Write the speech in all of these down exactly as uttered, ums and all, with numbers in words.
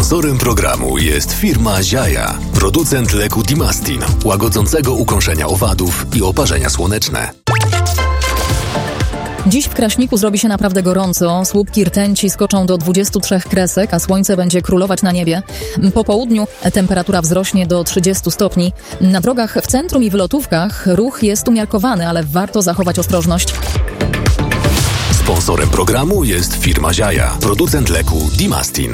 Sponsorem programu jest firma Ziaja, producent leku Dimastin, łagodzącego ukąszenia owadów i oparzenia słoneczne. Dziś w Kraśniku zrobi się naprawdę gorąco. Słupki rtęci skoczą do dwudziestu trzech kresek, a słońce będzie królować na niebie. Po południu temperatura wzrośnie do trzydziestu stopni. Na drogach w centrum i wylotówkach ruch jest umiarkowany, ale warto zachować ostrożność. Sponsorem programu jest firma Ziaja, producent leku Dimastin.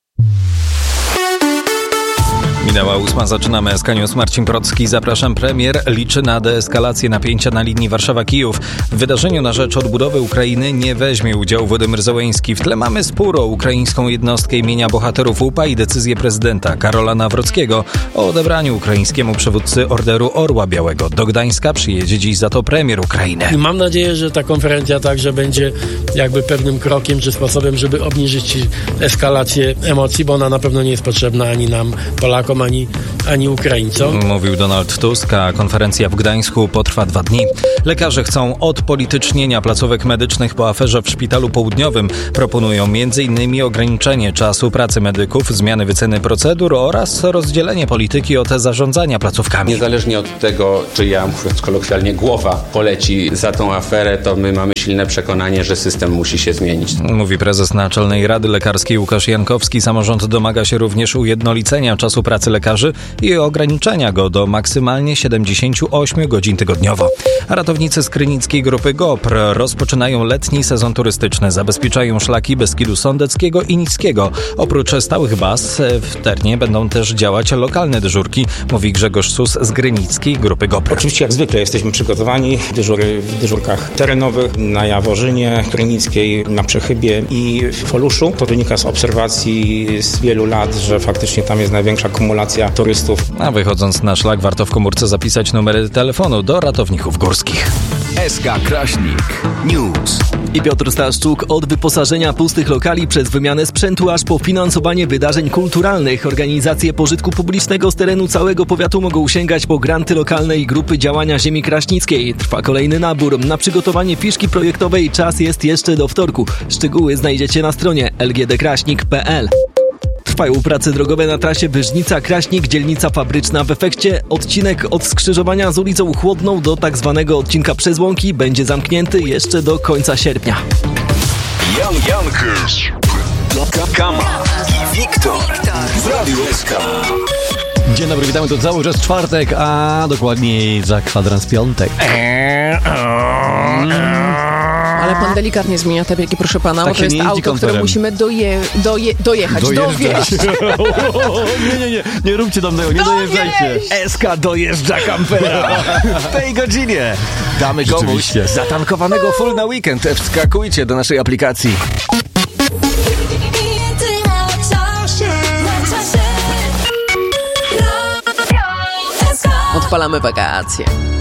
Minęła ósma, zaczynamy S K News. Marcin Procki, zapraszam. Premier liczy na deeskalację napięcia na linii Warszawa-Kijów. W wydarzeniu na rzecz odbudowy Ukrainy nie weźmie udziału Władimir Zełenski. W tle mamy spór o ukraińską jednostkę imienia bohaterów U P A i decyzję prezydenta Karola Nawrockiego o odebraniu ukraińskiemu przywódcy Orderu Orła Białego. Do Gdańska przyjedzie dziś za to premier Ukrainy. I mam nadzieję, że ta konferencja także będzie jakby pewnym krokiem czy sposobem, żeby obniżyć eskalację emocji, bo ona na pewno nie jest potrzebna ani nam, Polakom, Ani, ani Ukraińcom. Mówił Donald Tusk, a konferencja w Gdańsku potrwa dwa dni. Lekarze chcą odpolitycznienia placówek medycznych po aferze w Szpitalu Południowym. Proponują między innymi ograniczenie czasu pracy medyków, zmiany wyceny procedur oraz rozdzielenie polityki od zarządzania placówkami. Niezależnie od tego, czy ja, mówiąc kolokwialnie, głowa poleci za tą aferę, to my mamy silne przekonanie, że system musi się zmienić. Mówi prezes Naczelnej Rady Lekarskiej Łukasz Jankowski. Samorząd domaga się również ujednolicenia czasu pracy lekarzy i ograniczenia go do maksymalnie siedemdziesięciu ośmiu godzin tygodniowo. A ratownicy z krynickiej grupy GOPR rozpoczynają letni sezon turystyczny. Zabezpieczają szlaki Beskidu Sądeckiego i Niskiego. Oprócz stałych baz w terenie będą też działać lokalne dyżurki, mówi Grzegorz Sus z grynickiej grupy GOPR. Oczywiście jak zwykle jesteśmy przygotowani. Dyżury w dyżurkach terenowych na Jaworzynie, Krynickiej, na Przechybie i w Foluszu. To wynika z obserwacji z wielu lat, że faktycznie tam jest największa kumulacja turystów. A wychodząc na szlak warto w komórce zapisać numery telefonu do ratowników górskich. S K Kraśnik News. I Piotr Staszczuk. Od wyposażenia pustych lokali przez wymianę sprzętu aż po finansowanie wydarzeń kulturalnych. Organizacje pożytku publicznego z terenu całego powiatu mogą sięgać po granty lokalnej grupy działania ziemi kraśnickiej. Trwa kolejny nabór. Na przygotowanie fiszki projektowej czas jest jeszcze do wtorku. Szczegóły znajdziecie na stronie l g d kraśnik kropka p l. Trwają prace drogowe na trasie Wyżnica-Kraśnik, dzielnica Fabryczna. W efekcie odcinek od skrzyżowania z ulicą Chłodną do tak zwanego odcinka przez Łąki będzie zamknięty jeszcze do końca sierpnia. Jan Jankes, Kama i Wiktor w Radiu S K. Dzień dobry, witamy, to cały czas czwartek, a dokładniej za kwadrans piątek. Ale pan delikatnie zmienia te biegi, proszę pana, tak bo to jest auto, komperem. które musimy doje, doje, dojechać, dowieźć. nie, nie, nie, nie róbcie tam tego, nie dojeżdżajcie. S K dojeżdża kampera w tej godzinie. Damy komuś zatankowanego full na weekend. Wskakujcie do naszej aplikacji. Odpalamy wakacje.